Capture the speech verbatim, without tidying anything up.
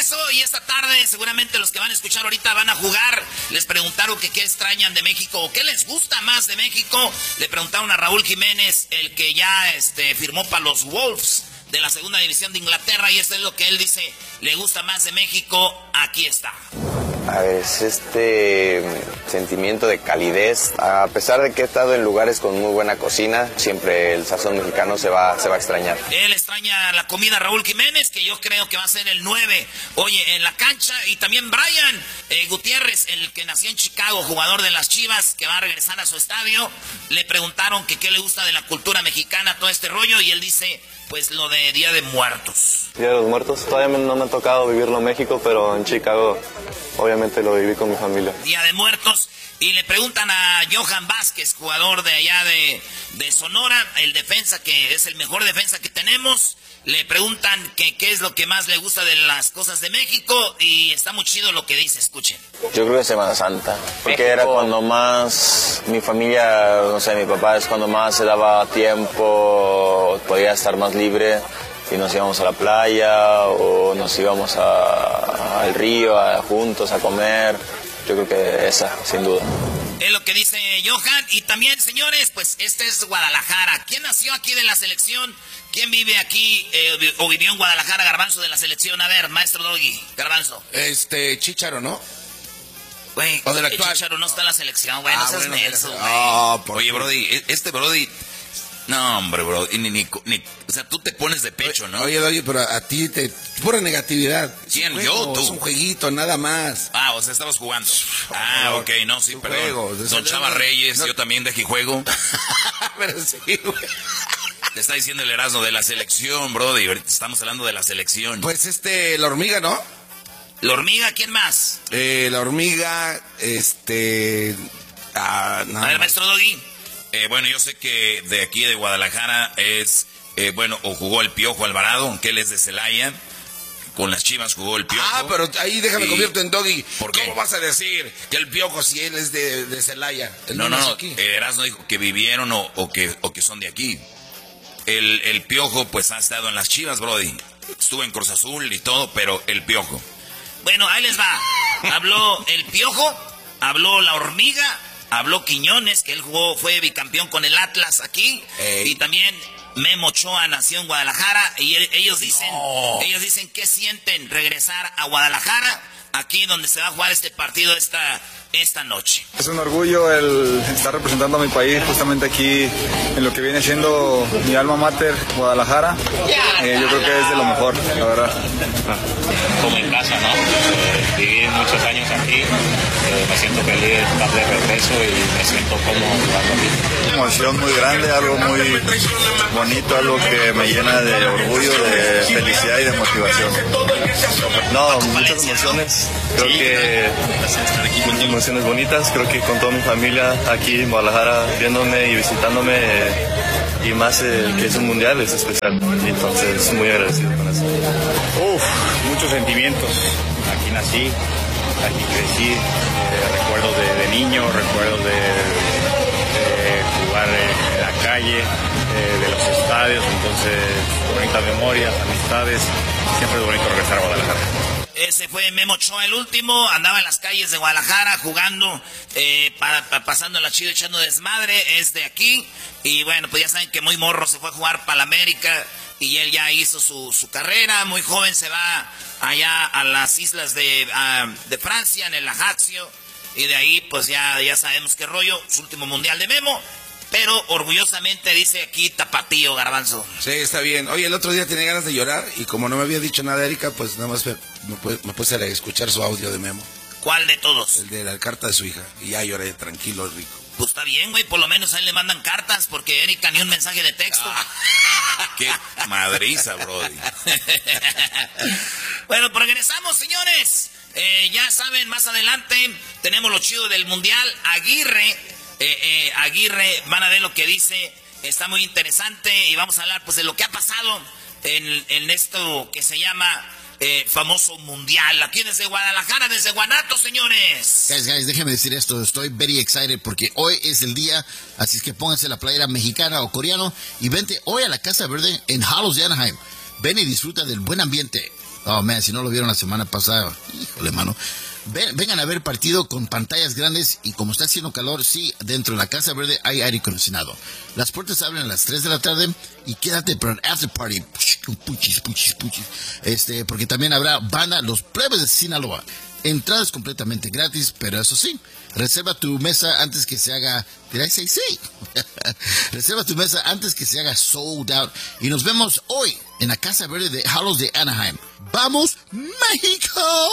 regreso y esta tarde seguramente los que van a escuchar ahorita van a jugar. Les preguntaron que qué extrañan de México o qué les gusta más de México. Le preguntaron a Raúl Jiménez, el que ya este, firmó para los Wolves de la segunda división de Inglaterra, y esto es lo que él dice, le gusta más de México. Aquí está. A ver, es este sentimiento de calidez. A pesar de que he estado en lugares con muy buena cocina, siempre el sazón mexicano se va, se va a extrañar. Él extraña la comida Raúl Jiménez, que yo creo que va a ser el nueve, oye, en la cancha. Y también Brian eh, Gutiérrez, el que nació en Chicago, jugador de las Chivas, que va a regresar a su estadio. Le preguntaron que qué le gusta de la cultura mexicana, todo este rollo, y él dice, pues lo de Día de Muertos. Día de los Muertos, todavía no me ha tocado vivirlo en México, pero en Chicago obviamente lo viví con mi familia. Día de Muertos. Y le preguntan a Johan Vázquez, jugador de allá de, de Sonora, el defensa que es el mejor defensa que tenemos. Le preguntan que qué es lo que más le gusta de las cosas de México, y está muy chido lo que dice, escuchen. Yo creo que Semana Santa, porque era cuando más mi familia, no sé, mi papá es cuando más se daba tiempo, podía estar más libre, y nos íbamos a la playa o nos íbamos a, al río a, juntos a comer. Yo creo que esa, sin duda. Es lo que dice Johan. Y también, señores, pues este es Guadalajara. ¿Quién nació aquí de la selección? ¿Quién vive aquí eh, o vivió en Guadalajara, Garbanzo, de la selección? A ver, maestro Doggy, Garbanzo. Este, Chícharo, ¿no? Güey, o del actual. Chícharo no está en la selección, güey, ah, no seas bueno, menso, güey. Oh, Oye, Brody, este Brody... No, hombre, bro, ni, ni, ni, o sea, tú te pones de pecho, ¿no? Oye, oye, pero a ti te... Pura negatividad. ¿Quién? Juego, Yo, tú. Es un jueguito, nada más. Ah, o sea, estabas jugando. Ah, ok, no, sí, perdón. Juego. Don Chava Reyes, no. Yo también de aquí juego. Pero sí, güey. Te está diciendo el Erasmo de la selección, brody. Ahorita estamos hablando de la selección. Pues este, la hormiga, ¿no? ¿La hormiga? ¿Quién más? Eh, la hormiga, este... Ah, no. A ver, maestro Doggy. Eh, bueno, yo sé que de aquí de Guadalajara es, eh, bueno, o jugó el Piojo Alvarado, aunque él es de Celaya. Con las Chivas jugó el Piojo. Ah, pero ahí déjame y... convierto en Doggy. ¿Por qué? ¿Cómo vas a decir que el Piojo si él es de, de Celaya? No, no, no. Erasmo dijo que vivieron o, o, que, o que son de aquí. El, el Piojo, pues, ha estado en las Chivas, brody. Estuvo en Cruz Azul y todo, pero el Piojo. Bueno, ahí les va. Habló el Piojo, habló la hormiga, habló Quiñones, que él jugó, fue bicampeón con el Atlas aquí. Ey. Y también Memo Ochoa nació en Guadalajara. Y ellos dicen, no. ellos dicen que sienten regresar a Guadalajara, aquí donde se va a jugar este partido esta, esta noche. Es un orgullo el estar representando a mi país justamente aquí en lo que viene siendo mi alma mater, Guadalajara. Eh, yo creo que es de lo mejor, la verdad. Como en casa, ¿no? Eh, viví muchos años aquí, eh, me siento feliz de estar de regreso y me siento cómodo jugando aquí. Una emoción muy grande, algo muy bonito, algo que me llena de orgullo, de felicidad y de motivación. No, muchas emociones, creo que muchas emociones bonitas, creo que con toda mi familia aquí en Guadalajara viéndome y visitándome, eh, y más eh, que es un mundial, es especial, entonces muy agradecido con eso. Uf, muchos sentimientos, aquí nací, aquí crecí, eh, recuerdos de, de niño, recuerdos de, de jugar en la calle, eh, de los estadios, entonces bonitas memorias, amistades, siempre es bonito regresar a Guadalajara. Ese fue Memo Ochoa, el último. Andaba en las calles de Guadalajara jugando, eh, pa, pa, pasando la chida, echando desmadre. Es de aquí. Y bueno, pues ya saben que muy morro se fue a jugar para la América. Y él ya hizo su, su carrera. Muy joven se va allá a las islas de, uh, de Francia, en el Ajaccio. Y de ahí, pues ya, ya sabemos qué rollo. Su último mundial de Memo. Pero orgullosamente dice aquí Tapatío, Garbanzo. Sí, está bien. Oye, el otro día tenía ganas de llorar y como no me había dicho nada Erika, pues nada más me, me puse a escuchar su audio de Memo. ¿Cuál de todos? El de la carta de su hija. Y ya lloré, tranquilo, rico. Pues está bien, güey, por lo menos a él le mandan cartas, porque Erika ni un mensaje de texto. Ah, ¡Qué madriza, brody! Bueno, pues regresamos, señores. Eh, ya saben, más adelante tenemos lo chido del Mundial. Aguirre... Eh, eh, Aguirre, van a ver lo que dice, está muy interesante y vamos a hablar pues de lo que ha pasado en, en esto que se llama eh, famoso mundial. Aquí desde Guadalajara, desde Guanato, señores. Guys, guys, déjenme decir esto, estoy very excited porque hoy es el día, así es que pónganse la playera mexicana o coreano y vente hoy a la Casa Verde en Hallows de Anaheim. Ven y disfruta del buen ambiente. Oh, man, si no lo vieron la semana pasada, híjole, mano. Ven, vengan a ver partido con pantallas grandes y como está haciendo calor, sí, dentro de la Casa Verde hay aire acondicionado. Las puertas abren a las tres de la tarde y quédate para el after party. Puchis, puchis, puchis. Este, porque también habrá banda Los Plebes de Sinaloa. Entradas completamente gratis, pero eso sí, reserva tu mesa antes que se haga... ¿Did I say sí? Reserva tu mesa antes que se haga sold out. Y nos vemos hoy en la Casa Verde de Hallows de Anaheim. ¡Vamos, México!